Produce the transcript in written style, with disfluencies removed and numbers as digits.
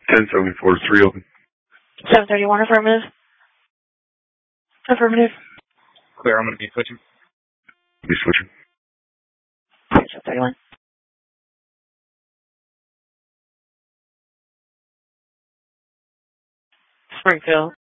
1074 is 3 open. 731 affirmative. Affirmative. Clear, I'm going to be switching. Be switching. 731. Springfield.